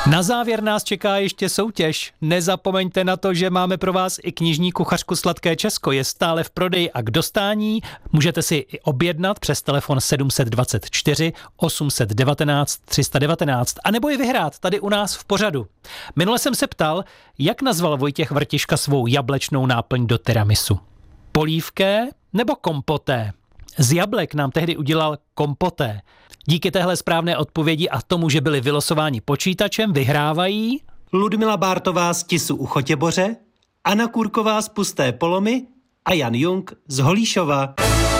Na závěr nás čeká ještě soutěž. Nezapomeňte na to, že máme pro vás i knižní kuchařku Sladké Česko. Je stále v prodeji a k dostání. Můžete si i objednat přes telefon 724 819 319 a nebo ji vyhrát tady u nás v pořadu. Minule jsem se ptal, jak nazval Vojtěch Vrtiška svou jablečnou náplň do tiramisu. Polívké nebo kompoté? Z jablek nám tehdy udělal kompoté. Díky téhle správné odpovědi a tomu, že byli vylosováni počítačem, vyhrávají Ludmila Bártová z Tisu u Chotěboře, Anna Kůrková z Pusté Polomy a Jan Jung z Holíšova.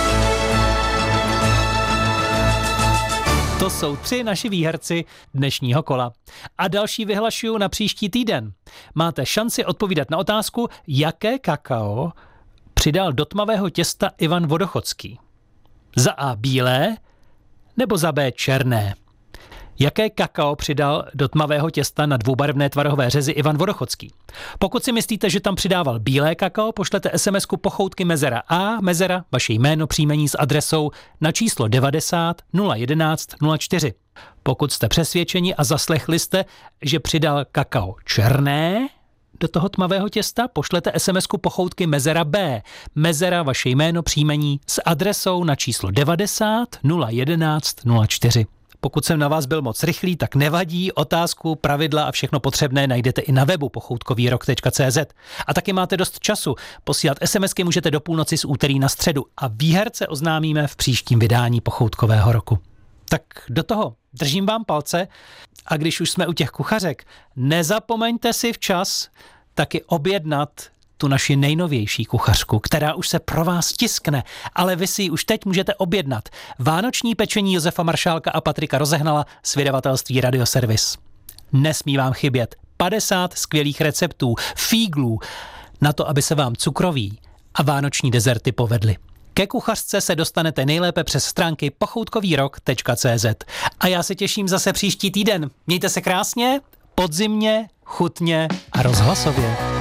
To jsou 3 naši výherci dnešního kola. A další vyhlašuju na příští týden. Máte šanci odpovídat na otázku, jaké kakao přidal do tmavého těsta Ivan Vodochodský. Za A bílé nebo za B černé. Jaké kakao přidal do tmavého těsta na dvoubarevné tvarohové řezy Ivan Vodochodský? Pokud si myslíte, že tam přidával bílé kakao, pošlete SMS-ku Pochoutky mezera A, mezera, vaše jméno, příjmení s adresou na číslo 90 011 04. Pokud jste přesvědčeni a zaslechli jste, že přidal kakao černé do toho tmavého těsta, pošlete SMS-ku Pochoutky mezera B, mezera, vaše jméno, příjmení s adresou na číslo 90 011 04. Pokud jsem na vás byl moc rychlý, tak nevadí, otázku, pravidla a všechno potřebné najdete i na webu pochoutkovýrok.cz. A taky máte dost času. Posílat SMSky můžete do půlnoci z úterý na středu a výherce oznámíme v příštím vydání Pochoutkového roku. Tak do toho, držím vám palce a když už jsme u těch kuchařek, nezapomeňte si včas taky objednat tu naši nejnovější kuchařku, která už se pro vás tiskne, ale vy si ji už teď můžete objednat. Vánoční pečení Josefa Maršálka a Patrika Rozehnala z vydavatelství Radioservis. Nesmí vám chybět 50 skvělých receptů, fíglů, na to, aby se vám cukroví a vánoční dezerty povedly. Ke kuchařce se dostanete nejlépe přes stránky pochoutkovýrok.cz. A já se těším zase příští týden. Mějte se krásně, podzimně, chutně a rozhlasově.